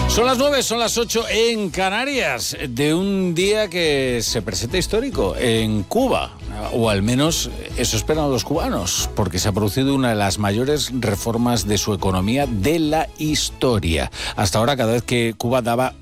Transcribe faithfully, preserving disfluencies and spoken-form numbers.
Son las nueve, son las ocho en Canarias, de un día que se presenta histórico en Cuba, o al menos eso esperan los cubanos, porque se ha producido una de las mayores reformas de su economía de la historia. Hasta ahora, cada vez que Cuba daba